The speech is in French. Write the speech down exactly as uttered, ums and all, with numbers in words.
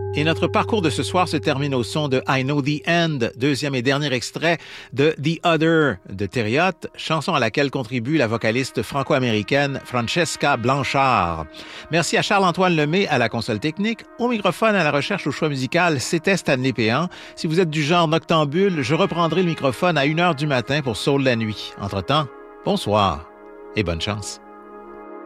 Et notre parcours de ce soir se termine au son de I Know the End, deuxième et dernier extrait de The Other de Thériot, chanson à laquelle contribue la vocaliste franco-américaine Francesca Blanchard. Merci à Charles-Antoine Lemay à la console technique. Au microphone, à la recherche au choix musical, c'était Stanley Péan. Si vous êtes du genre noctambule, je reprendrai le microphone à une heure du matin pour Soul la nuit. Entre-temps, bonsoir et bonne chance.